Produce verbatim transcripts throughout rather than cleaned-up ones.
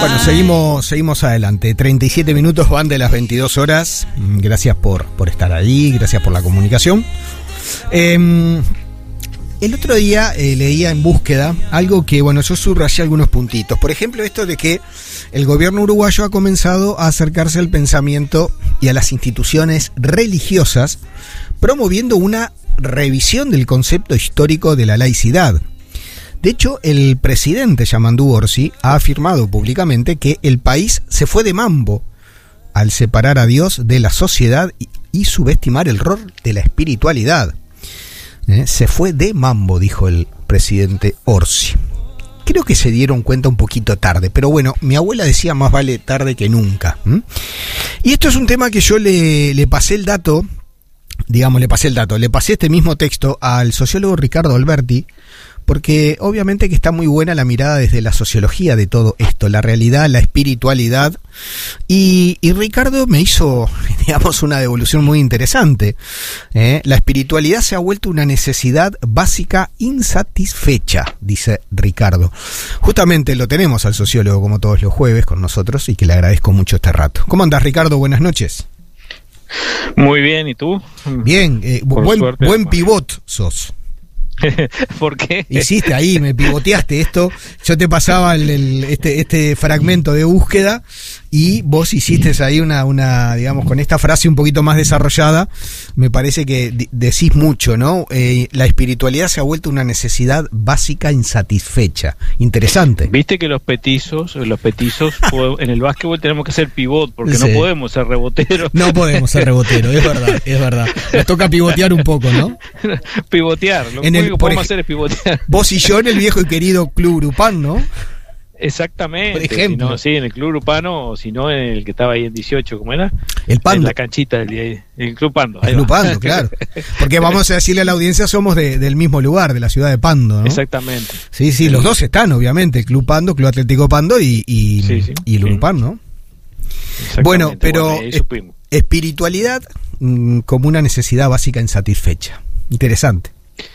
Bueno, seguimos, seguimos adelante. treinta y siete minutos van de las veintidós horas. Gracias por, por estar ahí, gracias por la comunicación. Eh, el otro día eh, leía en Búsqueda algo que, bueno, yo subrayé algunos puntitos. Por ejemplo, esto de que el gobierno uruguayo ha comenzado a acercarse al pensamiento y a las instituciones religiosas, promoviendo una revisión del concepto histórico de la laicidad. De hecho, el presidente Yamandú Orsi ha afirmado públicamente que el país se fue de mambo al separar a Dios de la sociedad y, y subestimar el rol de la espiritualidad. ¿Eh? Se fue de mambo, dijo el presidente Orsi. Creo que se dieron cuenta un poquito tarde, pero bueno, mi abuela decía más vale tarde que nunca. ¿Mm? Y esto es un tema que yo le, le pasé el dato, digamos, le pasé el dato, le pasé este mismo texto al sociólogo Ricardo Alberti, porque obviamente que está muy buena la mirada desde la sociología de todo esto, la realidad, la espiritualidad, y, y Ricardo me hizo, digamos, una devolución muy interesante. ¿eh? La espiritualidad se ha vuelto una necesidad básica insatisfecha, dice Ricardo. Justamente lo tenemos al sociólogo como todos los jueves con nosotros y que le agradezco mucho este rato. ¿Cómo andás, Ricardo? Buenas noches. Muy bien, ¿y tú? Bien, eh, buen, suerte, buen pivot sos. ¿Por qué? Hiciste ahí, me pivoteaste esto. Yo te pasaba el, el, este, este fragmento de Búsqueda y vos hiciste ahí una, una, digamos, con esta frase un poquito más desarrollada. Me parece que d- decís mucho, ¿no? Eh, la espiritualidad se ha vuelto una necesidad básica insatisfecha. Interesante. Viste que los petizos, los petizos en el básquetbol tenemos que ser pivot porque sí. No podemos ser reboteros. No podemos ser reboteros, es verdad, es verdad. Nos toca pivotear un poco, ¿no? Pivotear, lo en único el, que podemos ej- hacer es pivotear. Vos y yo en el viejo y querido Club Grupán, ¿no? Exactamente. Por ejemplo. Si no, sí, en el Club Grupano, o si no, en el que estaba ahí en dieciocho, ¿cómo era? El Pando. En la canchita del el Club Pando. El Club Pando, claro. Porque vamos a decirle a la audiencia, somos de, del mismo lugar, de la ciudad de Pando, ¿no? Exactamente. Sí, sí, sí, los dos están, obviamente, el Club Pando, Club Atlético Pando y, y, sí, sí, y el sí. Urupán, ¿no? Bueno, pero es, espiritualidad mmm, como una necesidad básica insatisfecha. Interesante.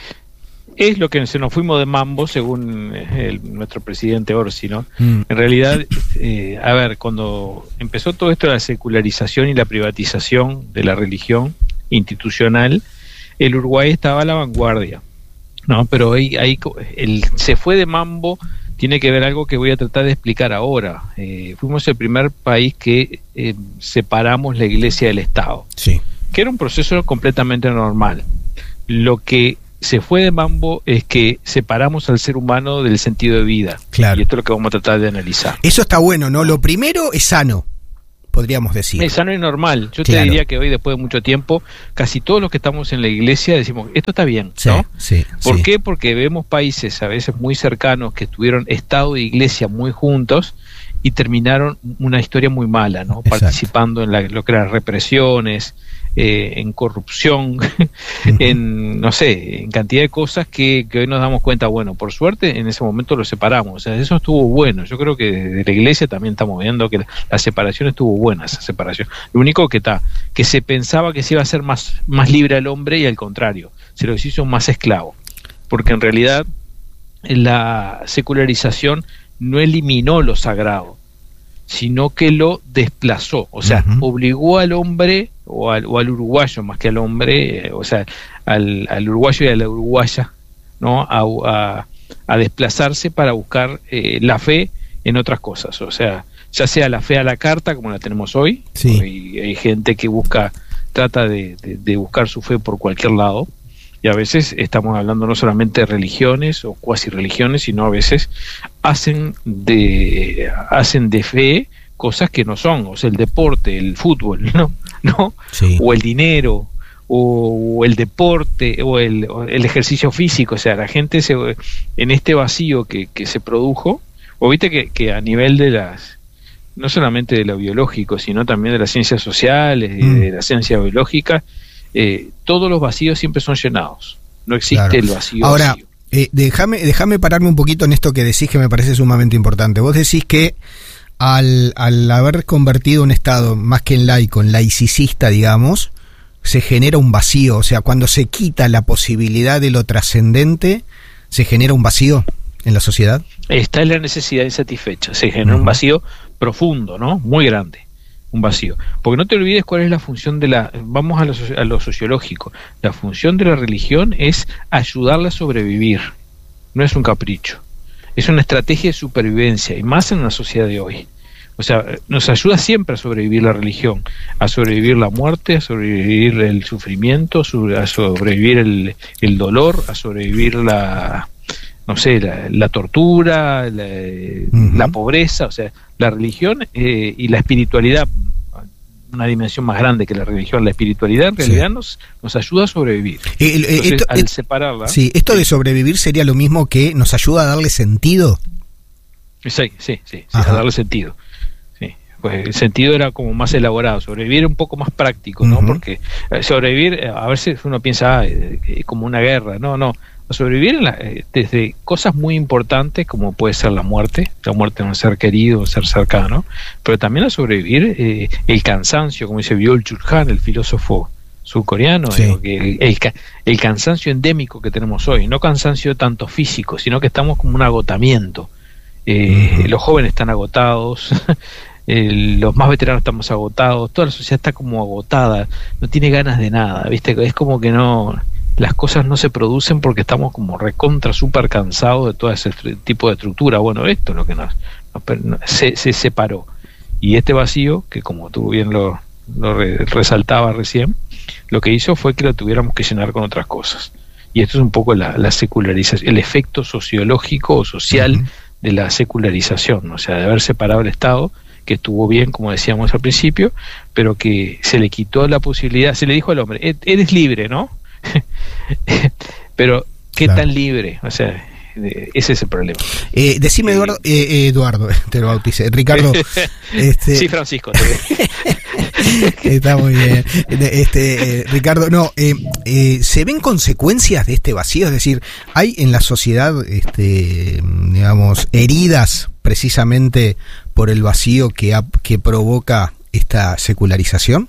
Es lo que se nos fuimos de mambo, según el, nuestro presidente Orsi, ¿no? Mm. En realidad, eh, a ver, cuando empezó todo esto de la secularización y la privatización de la religión institucional, el Uruguay estaba a la vanguardia, ¿no? Pero ahí, ahí el se fue de mambo tiene que ver algo que voy a tratar de explicar ahora. Eh, fuimos el primer país que eh, separamos la iglesia del Estado, sí. que era un proceso completamente normal. Lo que se fue de mambo es que separamos al ser humano del sentido de vida. Claro. Y esto es lo que vamos a tratar de analizar. Eso está bueno, ¿no? Lo primero es sano, podríamos decir. Es sano y normal. Yo claro. te diría que hoy, después de mucho tiempo, casi todos los que estamos en la iglesia decimos, esto está bien, sí, ¿no? Sí, ¿Por sí. qué? Porque vemos países a veces muy cercanos que estuvieron Estado e iglesia muy juntos y terminaron una historia muy mala, ¿no? Exacto. Participando en la, lo que eran represiones, eh, en corrupción, uh-huh. en, no sé, en cantidad de cosas que, que hoy nos damos cuenta, bueno, por suerte en ese momento lo separamos, o sea, eso estuvo bueno. Yo creo que de la iglesia también estamos viendo que la, la separación estuvo buena, esa separación. Lo único que está, que se pensaba que se iba a hacer más, más libre al hombre y al contrario, se lo hizo más esclavo, porque en realidad la secularización no eliminó lo sagrado, sino que lo desplazó, o sea, uh-huh. obligó al hombre o al, o al uruguayo más que al hombre, eh, o sea, al, al uruguayo y a la uruguaya, ¿no? A, a, a desplazarse para buscar eh, la fe en otras cosas, o sea, ya sea la fe a la carta como la tenemos hoy, sí. hay, hay gente que busca, trata de, de, de buscar su fe por cualquier lado. Y a veces estamos hablando no solamente de religiones o cuasi religiones, sino a veces hacen de hacen de fe cosas que no son, o sea, el deporte, el fútbol, ¿no? ¿No? Sí. O el dinero, o, o el deporte, o el, o el ejercicio físico. O sea, la gente se, en este vacío que, que se produjo, o viste que, que a nivel de las, no solamente de lo biológico, sino también de las ciencias sociales, mm. de la ciencia biológica, Eh, todos los vacíos siempre son llenados, no existe claro. el vacío. Ahora, vacío. Eh, déjame, déjame pararme un poquito en esto que decís, que me parece sumamente importante. Vos decís que al, al haber convertido un Estado más que en laico, en laicicista, digamos, se genera un vacío, o sea, cuando se quita la posibilidad de lo trascendente, se genera un vacío. en la sociedad? Está en la necesidad insatisfecha, se genera uh-huh. un vacío profundo, ¿no? Muy grande, un vacío. Porque no te olvides cuál es la función de la, vamos a lo, a lo sociológico, la función de la religión es ayudarla a sobrevivir, no es un capricho, es una estrategia de supervivencia, y más en la sociedad de hoy. O sea, nos ayuda siempre a sobrevivir la religión, a sobrevivir la muerte, a sobrevivir el sufrimiento, a sobrevivir el, el dolor, a sobrevivir la, no sé, la, la tortura, la, uh-huh. la pobreza. O sea, la religión eh, y la espiritualidad, una dimensión más grande que la religión, la espiritualidad en realidad sí. nos, nos ayuda a sobrevivir. El, el, Entonces, esto, al el, separarla... Sí, esto de sobrevivir sería lo mismo que nos ayuda a darle sentido. Sí, sí, sí, sí a darle sentido. Pues el sentido era como más elaborado, sobrevivir un poco más práctico, ¿no? Uh-huh. Porque sobrevivir, a veces uno piensa ah, eh, como una guerra, no, no, sobrevivir en la, eh, desde cosas muy importantes como puede ser la muerte, la muerte de un ser querido, un ser cercano, pero también a sobrevivir eh, el cansancio, como dice Byung-Chul Han, el filósofo surcoreano, sí. eh, el, el, el cansancio endémico que tenemos hoy, no cansancio tanto físico, sino que estamos como un agotamiento, eh, uh-huh. los jóvenes están agotados, El, los más veteranos estamos agotados, toda la sociedad está como agotada, no tiene ganas de nada, ¿viste? Es como que no, las cosas no se producen porque estamos como recontra súper cansados de todo ese tipo de estructura. Bueno, esto es lo que nos, nos se, se separó, y este vacío, que como tú bien lo, lo re, resaltabas recién, lo que hizo fue que lo tuviéramos que llenar con otras cosas, y esto es un poco la, la secularización, el efecto sociológico o social uh-huh. de la secularización, o sea, de haber separado el Estado, que estuvo bien, como decíamos al principio, pero que se le quitó la posibilidad, se le dijo al hombre, eres libre, ¿no? Pero, ¿qué claro. tan libre? O sea, ese es el problema. Eh, decime, Eduardo, eh, Eduardo, te lo bauticé, Ricardo. este... Sí, Francisco. Está muy bien. Este, eh, Ricardo, no, eh, eh, ¿se ven consecuencias de este vacío? Es decir, ¿hay en la sociedad, este, digamos, heridas precisamente por el vacío que, ha, que provoca esta secularización?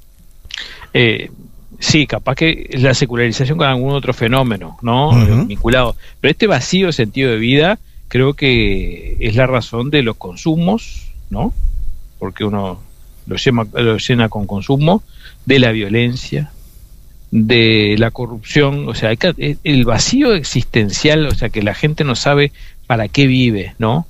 Eh, sí, capaz que la secularización con algún otro fenómeno, ¿no? Uh-huh. Vinculado. Pero este vacío de sentido de vida creo que es la razón de los consumos, ¿no? Porque uno lo llena, lo llena con consumo, de la violencia, de la corrupción, o sea, hay que, el vacío existencial, o sea, que la gente no sabe para qué vive, ¿no?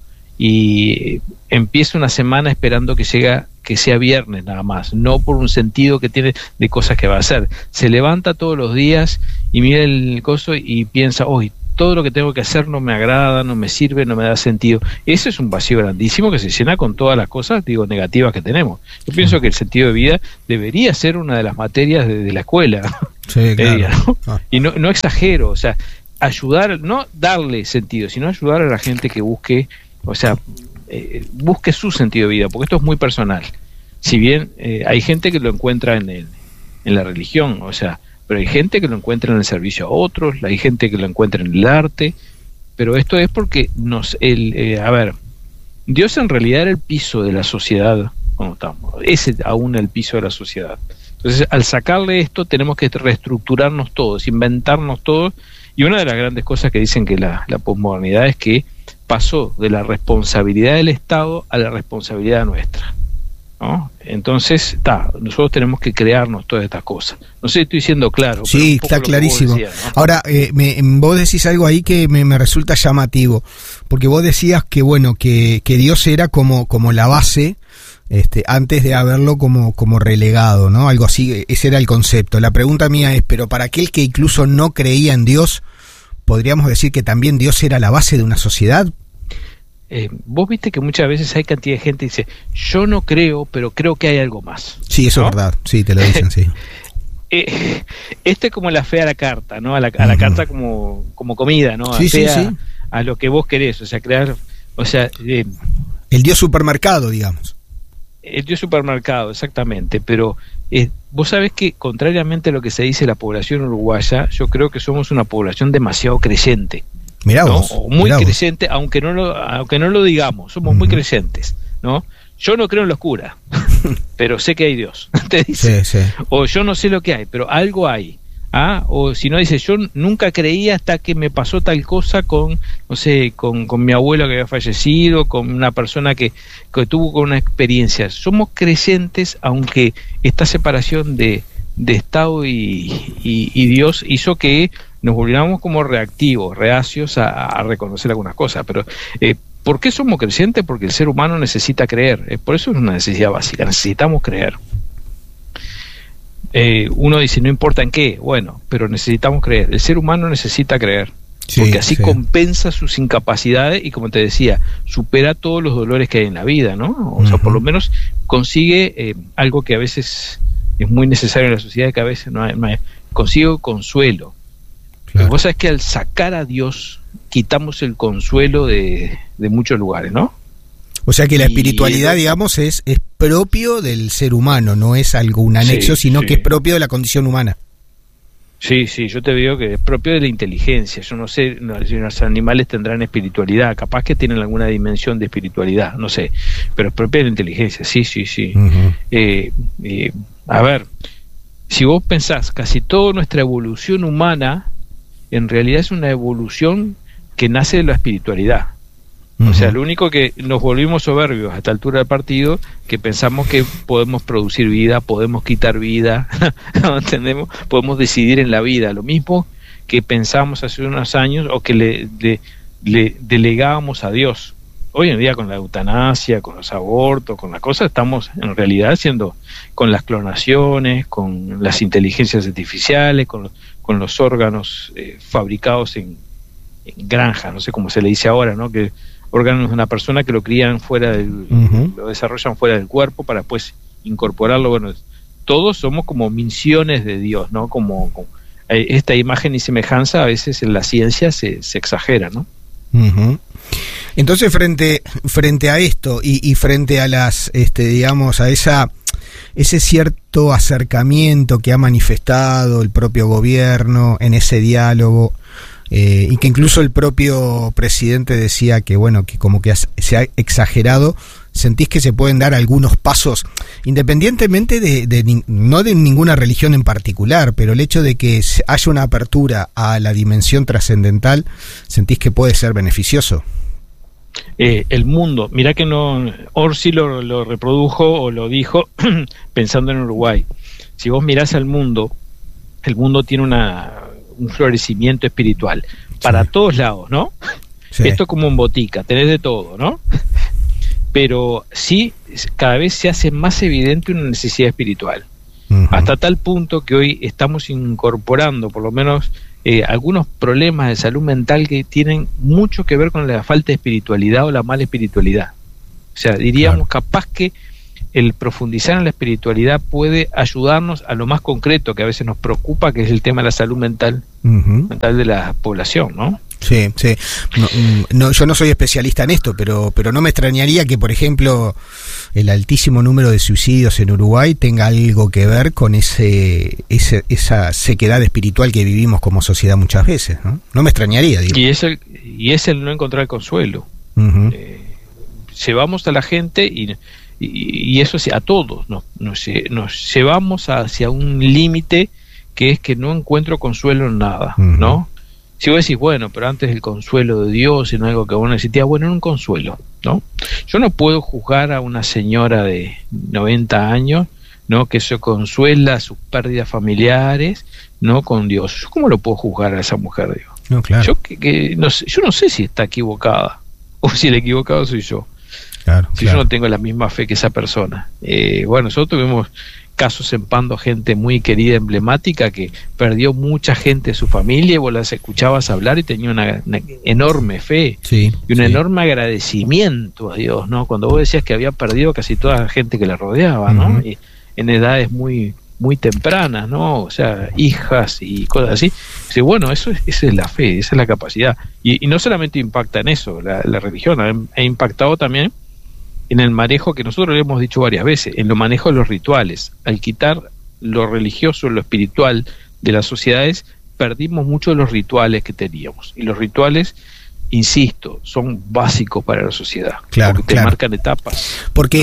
Y empieza una semana esperando que llega, que sea viernes nada más, no por un sentido que tiene de cosas que va a hacer. Se levanta todos los días y mira el coso y piensa, hoy todo lo que tengo que hacer no me agrada, no me sirve, no me da sentido. Ese es un vacío grandísimo que se llena con todas las cosas, digo, negativas que tenemos. Yo pienso que el sentido de vida debería ser una de las materias de, de la escuela. Sí, claro. ¿no? Ah. Y no, no exagero, o sea, ayudar, no darle sentido, sino ayudar a la gente que busque, o sea, eh, busque su sentido de vida, porque esto es muy personal. Si bien eh, hay gente que lo encuentra en, el, en la religión, o sea, pero hay gente que lo encuentra en el servicio a otros, hay gente que lo encuentra en el arte, pero esto es porque nos, el, eh, a ver, Dios en realidad era el piso de la sociedad, cuando estamos, es aún el piso de la sociedad. Entonces, al sacarle esto, tenemos que reestructurarnos todos, inventarnos todos, y una de las grandes cosas que dicen que la, la posmodernidad es que pasó de la responsabilidad del Estado a la responsabilidad nuestra, ¿no? Entonces, está, nosotros tenemos que crearnos todas estas cosas. No sé si estoy siendo claro. Sí, está clarísimo. Decías, ¿no? Ahora, eh, me, vos decís algo ahí que me, me resulta llamativo, porque vos decías que, bueno, que, que Dios era como, como la base, este, antes de haberlo como, como relegado, ¿no? Algo así, ese era el concepto. La pregunta mía es, pero para aquel que incluso no creía en Dios, ¿podríamos decir que también Dios era la base de una sociedad? Eh, vos viste que muchas veces hay cantidad de gente que dice, yo no creo, pero creo que hay algo más. Sí, eso, ¿no? Es verdad, sí, te lo dicen, sí. eh, este es como la fe a la carta, ¿no? A la, a la uh-huh. carta como, como comida, ¿no? A, sí, sí, sí. A, a lo que vos querés, o sea, crear, o sea... Eh, el Dios supermercado, digamos. El Dios supermercado, exactamente, pero eh, vos sabés que, contrariamente a lo que se dice la población uruguaya, yo creo que somos una población demasiado creyente. Mirá ¿no? vos, O muy mirá creyente, vos. aunque no lo, aunque no lo digamos, somos uh-huh. muy creyentes, ¿no? Yo no creo en la oscura, pero sé que hay Dios, te dice. Sí, sí. O yo no sé lo que hay, pero algo hay, ¿ah? O si no dice, yo nunca creía hasta que me pasó tal cosa con, no sé, con, con mi abuelo que había fallecido, con una persona que, que tuvo con una experiencia. Somos creyentes, aunque esta separación de, de Estado y, y, y Dios hizo que nos volviéramos como reactivos, reacios a, a reconocer algunas cosas. Pero eh, ¿por qué somos creyentes? Porque el ser humano necesita creer. Eh, por eso es una necesidad básica, necesitamos creer. Eh, uno dice, no importa en qué, bueno, pero necesitamos creer. El ser humano necesita creer, sí, porque así sí. compensa sus incapacidades y, como te decía, supera todos los dolores que hay en la vida, ¿no? O uh-huh. sea, por lo menos consigue eh, algo que a veces es muy necesario en la sociedad, que a veces no hay, no hay. Consigue consuelo. Claro. Vos sabés que al sacar a Dios quitamos el consuelo de, de muchos lugares, ¿no? O sea que la espiritualidad, y, digamos, es, es propio del ser humano, no es algo un anexo, sí, sino sí. que es propio de la condición humana. Sí, sí, yo te digo que es propio de la inteligencia. Yo no sé si los animales tendrán espiritualidad, capaz que tienen alguna dimensión de espiritualidad, no sé, pero es propia de la inteligencia, sí, sí, sí. Uh-huh. eh, eh, a ver, si vos pensás, casi toda nuestra evolución humana en realidad es una evolución que nace de la espiritualidad. Uh-huh. O sea, lo único que nos volvimos soberbios a esta altura del partido, que pensamos que podemos producir vida, podemos quitar vida, ¿no entendemos? Podemos decidir en la vida, lo mismo que pensamos hace unos años o que le, le, le delegábamos a Dios. Hoy en día con la eutanasia, con los abortos, con las cosas, estamos en realidad haciendo con las clonaciones, con las inteligencias artificiales, con los, con los órganos eh, fabricados en, en granjas, no sé cómo se le dice ahora, ¿no? Que órganos de una persona que lo crían fuera del, uh-huh. lo desarrollan fuera del cuerpo para después incorporarlo. Bueno, todos somos como misiones de Dios, ¿no? Como, como eh, esta imagen y semejanza a veces en la ciencia se, se exagera, ¿no? Uh-huh. Entonces, frente frente a esto y, y frente a las, este, digamos, a esa ese cierto acercamiento que ha manifestado el propio gobierno en ese diálogo, eh, y que incluso el propio presidente decía que, bueno, que como que has, se ha exagerado, ¿sentís que se pueden dar algunos pasos, independientemente de, de no de ninguna religión en particular, pero el hecho de que haya una apertura a la dimensión trascendental, ¿sentís que puede ser beneficioso? Eh, el mundo, mirá que no, Orsi lo, lo reprodujo o lo dijo pensando en Uruguay. Si vos mirás al mundo, el mundo tiene una, un florecimiento espiritual para sí. todos lados, ¿no? Sí. Esto es como en botica, tenés de todo, ¿no? Pero sí, cada vez se hace más evidente una necesidad espiritual, uh-huh. hasta tal punto que hoy estamos incorporando, por lo menos, eh, algunos problemas de salud mental que tienen mucho que ver con la falta de espiritualidad o la mala espiritualidad. O sea, diríamos, claro. capaz que el profundizar en la espiritualidad puede ayudarnos a lo más concreto que a veces nos preocupa, que es el tema de la salud mental, uh-huh. mental de la población, ¿no? Sí, sí. No, no, yo no soy especialista en esto, pero, pero no me extrañaría que, por ejemplo, el altísimo número de suicidios en Uruguay tenga algo que ver con ese, ese esa sequedad espiritual que vivimos como sociedad muchas veces, ¿no? No me extrañaría, digo. Y es el, y es el no encontrar consuelo. Uh-huh. Eh, llevamos a la gente y, y, y eso sí, a todos nos, nos, nos llevamos hacia un límite que es que no encuentro consuelo en nada, uh-huh. ¿no? Si vos decís, bueno, pero antes el consuelo de Dios, sino algo que vos necesitías, bueno, era un consuelo, ¿no? Yo no puedo juzgar a una señora de noventa años, ¿no? Que se consuela sus pérdidas familiares, ¿no? Con Dios. ¿Yo cómo lo puedo juzgar a esa mujer, digo? No, claro. Yo, que, que, no sé, yo no sé si está equivocada, o si el equivocado soy yo. Claro, si claro. yo no tengo la misma fe que esa persona. Eh, bueno, nosotros tuvimos casos en Pando, gente muy querida, emblemática, que perdió mucha gente de su familia, y vos las escuchabas hablar y tenía una, una enorme fe, sí, y un sí. enorme agradecimiento a Dios, ¿no? Cuando vos decías que había perdido casi toda la gente que la rodeaba, ¿no? Uh-huh. Y en edades muy muy tempranas, ¿no? O sea, hijas y cosas así. Dice, bueno, eso es, esa es la fe, esa es la capacidad. Y, y no solamente impacta en eso, la, la religión, ha, ha impactado también en el manejo, que nosotros le hemos dicho varias veces, en el manejo de los rituales. Al quitar lo religioso, lo espiritual de las sociedades, perdimos mucho de los rituales que teníamos. Y los rituales, insisto, son básicos para la sociedad. Claro, porque te claro. marcan etapas. Porque, ¿no? eh,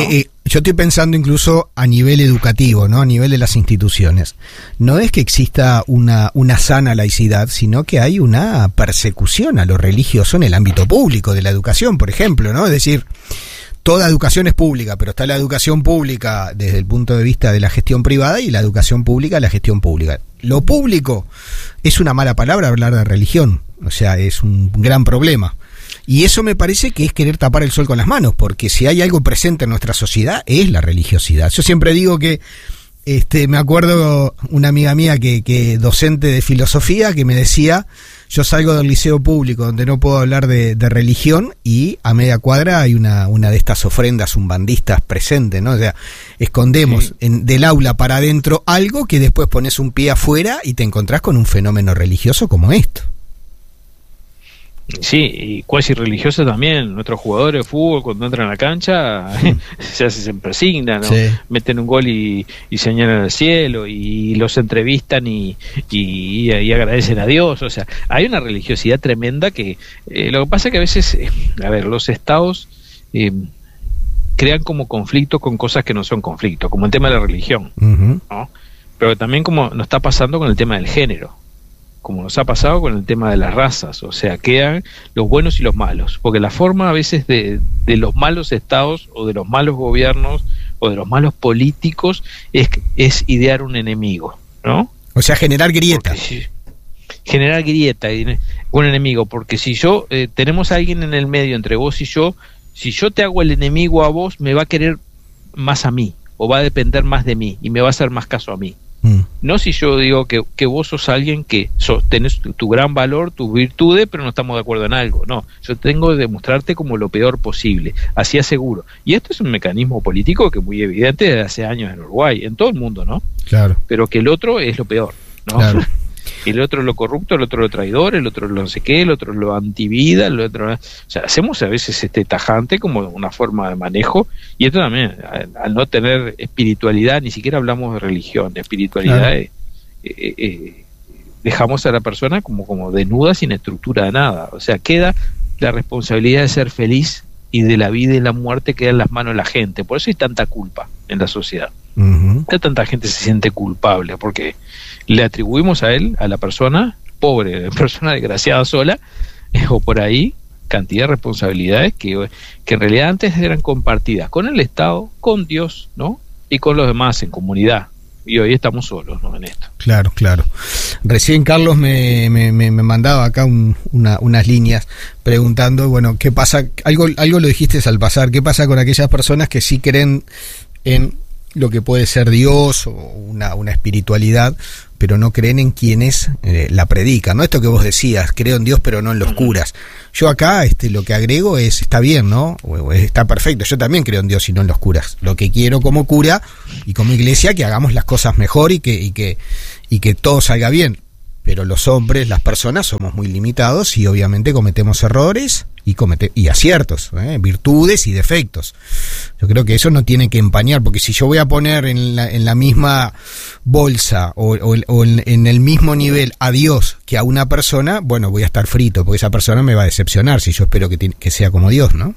yo estoy pensando incluso a nivel educativo, ¿no? A nivel de las instituciones. No es que exista una, una sana laicidad, sino que hay una persecución a lo religioso en el ámbito público de la educación, por ejemplo, ¿no? Es decir, toda educación es pública, pero está la educación pública desde el punto de vista de la gestión privada y la educación pública la gestión pública. Lo público es una mala palabra hablar de religión, o sea, es un gran problema. Y eso me parece que es querer tapar el sol con las manos, porque si hay algo presente en nuestra sociedad es la religiosidad. Yo siempre digo que, este, me acuerdo una amiga mía que, que docente de filosofía que me decía, yo salgo del liceo público donde no puedo hablar de, de religión y a media cuadra hay una, una de estas ofrendas umbandistas presente, ¿no? O sea, escondemos sí. en, del aula para adentro algo que después pones un pie afuera y te encontrás con un fenómeno religioso como esto. Sí, y cuasi religiosa también. Nuestros jugadores de fútbol cuando entran a la cancha se, se persignan, ¿no? Sí. Meten un gol y, y señalan al cielo y los entrevistan y, y, y agradecen a Dios. O sea, hay una religiosidad tremenda que eh, lo que pasa es que a veces, eh, a ver, los estados eh, crean como conflicto con cosas que no son conflictos, como el tema de la religión, uh-huh. ¿no? Pero también como nos está pasando con el tema del género, como nos ha pasado con el tema de las razas, o sea, quedan los buenos y los malos, porque la forma a veces de, de los malos estados o de los malos gobiernos o de los malos políticos es, es idear un enemigo, ¿no? O sea, generar grieta. Si, generar grieta, un enemigo, porque si yo, eh, tenemos a alguien en el medio entre vos y yo, si yo te hago el enemigo a vos, me va a querer más a mí, o va a depender más de mí, y me va a hacer más caso a mí. No si yo digo que, que vos sos alguien que sos, tenés tu, tu gran valor, tus virtudes, pero no estamos de acuerdo en algo. No, yo tengo que demostrarte como lo peor posible, así aseguro. Y esto es un mecanismo político que es muy evidente desde hace años en Uruguay, en todo el mundo, ¿no? Claro. Pero que el otro es lo peor, ¿no? Claro. El otro es lo corrupto, el otro es lo traidor, el otro es lo no sé qué, el otro es lo antivida, el otro... O sea, hacemos a veces este tajante como una forma de manejo, y esto también, al, al no tener espiritualidad, ni siquiera hablamos de religión, de espiritualidad, claro. eh, eh, eh, dejamos a la persona como, como desnuda, sin estructura de nada. O sea, queda la responsabilidad de ser feliz y de la vida y la muerte queda en las manos de la gente. Por eso hay tanta culpa en la sociedad. Uh-huh. Tanta gente se siente culpable porque le atribuimos a él, a la persona pobre, persona desgraciada sola, eh, o por ahí cantidad de responsabilidades que, que en realidad antes eran compartidas con el Estado, con Dios, ¿no? Y con los demás en comunidad. Y hoy estamos solos, ¿no? En esto. Claro, claro. Recién Carlos me, me, me mandaba acá un, una, unas líneas preguntando, bueno, ¿qué pasa? Algo, algo lo dijiste al pasar, ¿qué pasa con aquellas personas que sí creen en lo que puede ser Dios o una, una espiritualidad, pero no creen en quienes eh, la predican, ¿no? Esto que vos decías, creo en Dios pero no en los curas. Yo acá este, lo que agrego es, está bien, ¿no? O, está perfecto, yo también creo en Dios y no en los curas. Lo que quiero como cura y como iglesia, que hagamos las cosas mejor y que, y que, y que todo salga bien. Pero los hombres, las personas, somos muy limitados y obviamente cometemos errores y comete y aciertos, ¿eh? Virtudes y defectos. Yo creo que eso no tiene que empañar, porque si yo voy a poner en la, en la misma bolsa o, o, o en, en el mismo nivel a Dios que a una persona, bueno, voy a estar frito, porque esa persona me va a decepcionar si yo espero que, t- que sea como Dios, ¿no?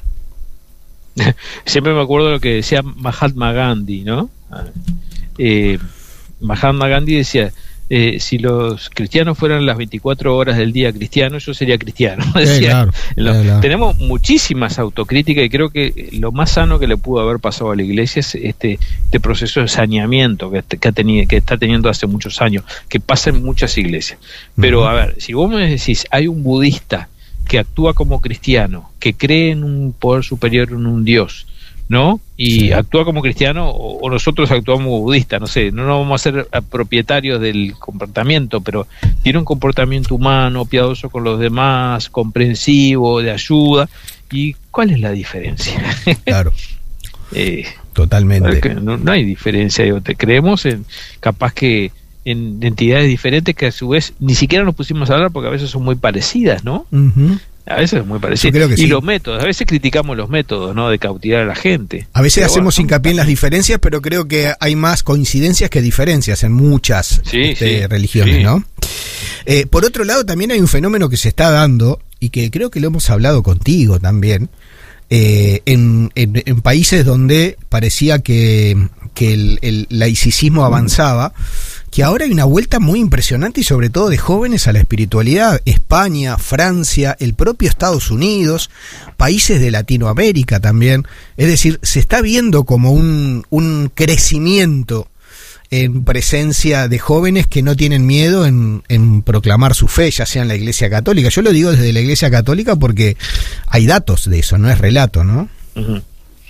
Siempre me acuerdo lo que decía Mahatma Gandhi, ¿no? Eh, Mahatma Gandhi decía, Eh, si los cristianos fueran las veinticuatro horas del día cristianos, yo sería cristiano. Decía, sí, claro, lo, claro. Tenemos muchísimas autocríticas y creo que lo más sano que le pudo haber pasado a la iglesia es este, este proceso de saneamiento que, que, ha tenido, que está teniendo hace muchos años, que pasa en muchas iglesias. Pero uh-huh. a ver, si vos me decís, hay un budista que actúa como cristiano, que cree en un poder superior, en un Dios, ¿no? Y sí. actúa como cristiano, o, o nosotros actuamos como budistas, no sé, no nos vamos a ser propietarios del comportamiento, pero tiene un comportamiento humano, piadoso con los demás, comprensivo, de ayuda. ¿Y cuál es la diferencia? Claro. eh, Totalmente. No, no hay diferencia, digo, te creemos en, capaz que en entidades diferentes que a su vez ni siquiera nos pusimos a hablar porque a veces son muy parecidas, ¿no? Uh-huh. A veces es muy parecido. Y sí. Los métodos, a veces criticamos los métodos, ¿no? De cautivar a la gente. A veces pero hacemos bueno, hincapié en las diferencias, pero creo que hay más coincidencias que diferencias en muchas sí, este, sí, religiones, sí. ¿no? Eh, por otro lado, también hay un fenómeno que se está dando, y que creo que lo hemos hablado contigo también, eh, en, en, en países donde parecía que, que el, el laicismo avanzaba, que ahora hay una vuelta muy impresionante y sobre todo de jóvenes a la espiritualidad. España, Francia, el propio Estados Unidos, países de Latinoamérica también. Es decir, se está viendo como un, un crecimiento en presencia de jóvenes que no tienen miedo en, en proclamar su fe, ya sea en la Iglesia Católica. Yo lo digo desde la Iglesia Católica porque hay datos de eso, no es relato, ¿no? Uh-huh.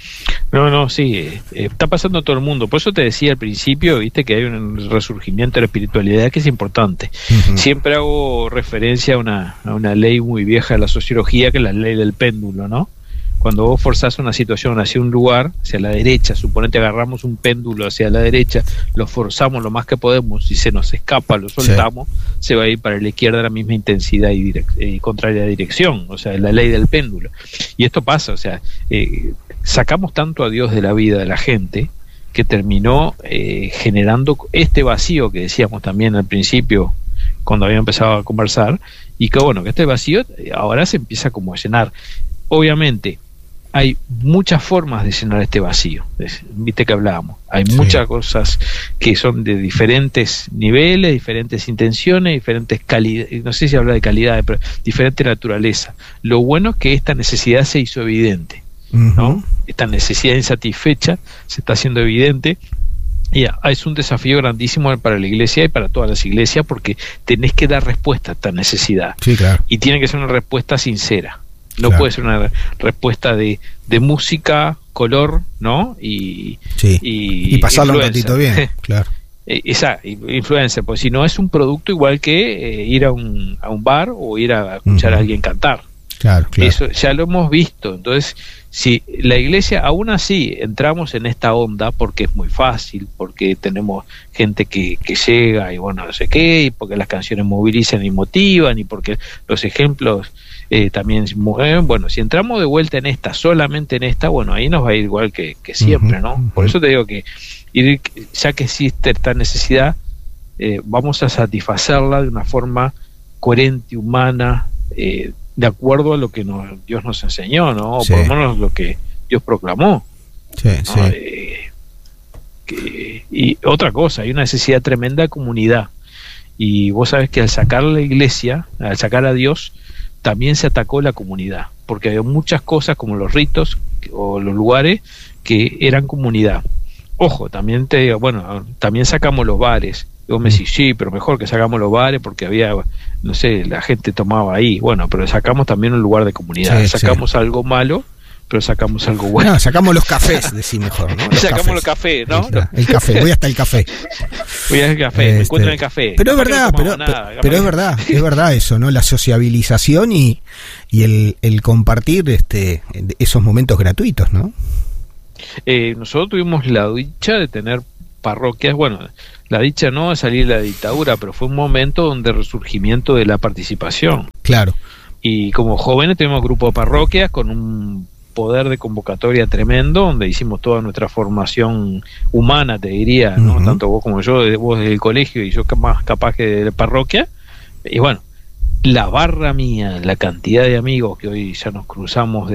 No, no, sí, eh, está pasando a todo el mundo. Por eso te decía al principio, viste, que hay un resurgimiento de la espiritualidad que es importante. Uh-huh. Siempre hago referencia a una, a una ley muy vieja de la sociología, que es la ley del péndulo, ¿no? Cuando vos forzás una situación hacia un lugar, hacia la derecha, suponete agarramos un péndulo hacia la derecha, lo forzamos lo más que podemos y se nos escapa, lo soltamos, sí, se va a ir para la izquierda a la misma intensidad y, direc- y contraria dirección, o sea, la ley del péndulo. Y esto pasa, o sea, eh, sacamos tanto a Dios de la vida de la gente que terminó eh, generando este vacío que decíamos también al principio cuando había empezado a conversar, y que bueno, que este vacío ahora se empieza como a llenar. Obviamente hay muchas formas de llenar este vacío, viste que hablábamos, hay sí. muchas cosas que son de diferentes niveles, diferentes intenciones, diferentes calidades, no sé si habla de calidad, pero diferente naturaleza. Lo bueno es que esta necesidad se hizo evidente, uh-huh. ¿no? Esta necesidad insatisfecha se está haciendo evidente. Y yeah, es un desafío grandísimo para la iglesia y para todas las iglesias, porque tenés que dar respuesta a esta necesidad, sí, claro. y tiene que ser una respuesta sincera. No claro. puede ser una respuesta de, de música, color, ¿no? Y, sí. y, y pasarlo un ratito bien, claro. Esa influencia, pues si no es un producto igual que eh, ir a un, a un bar o ir a escuchar uh-huh. a alguien cantar. Claro, claro. Eso ya lo hemos visto. Entonces, si la iglesia, aún así, entramos en esta onda porque es muy fácil, porque tenemos gente que, que llega y bueno, no sé qué, y porque las canciones movilizan y motivan, y porque los ejemplos eh, también mueven. Bueno, si entramos de vuelta en esta, solamente en esta, bueno, ahí nos va a ir igual que, que siempre, ¿no? Uh-huh. Por eso te digo que ir, ya que existe esta necesidad, eh, vamos a satisfacerla de una forma coherente, humana, eh, de acuerdo a lo que nos, Dios nos enseñó, ¿no? O sí. por lo menos lo que Dios proclamó. Sí, ¿no? sí. Eh, que, y otra cosa, hay una necesidad tremenda de comunidad. Y vos sabés que al sacar la iglesia, al sacar a Dios, también se atacó la comunidad, porque había muchas cosas como los ritos o los lugares que eran comunidad. Ojo, también te digo, bueno, también sacamos los bares. Y vos me decís, sí, pero mejor que sacamos los bares porque había, no sé, la gente tomaba ahí. Bueno, pero sacamos también un lugar de comunidad. Sí, sacamos sí. algo malo, pero sacamos algo bueno. No, sacamos los cafés, decís mejor, ¿no? Los sacamos cafés. los cafés, ¿no? El, el café, voy hasta el café. Voy hasta el café, este, me encuentro en el café. Pero es verdad, no pero, nada, pero, pero es verdad, es verdad eso, ¿no? La sociabilización y, y el, el compartir este esos momentos gratuitos, ¿no? Eh, nosotros tuvimos la dicha de tener parroquias, bueno, la dicha no de salir de la dictadura, pero fue un momento donde resurgimiento de la participación. Claro. Y como jóvenes tuvimos grupo de parroquias con un poder de convocatoria tremendo, donde hicimos toda nuestra formación humana, te diría, ¿no? Uh-huh. Tanto vos como yo, vos del colegio y yo más capaz que de la parroquia. Y bueno, la barra mía, la cantidad de amigos que hoy ya nos cruzamos de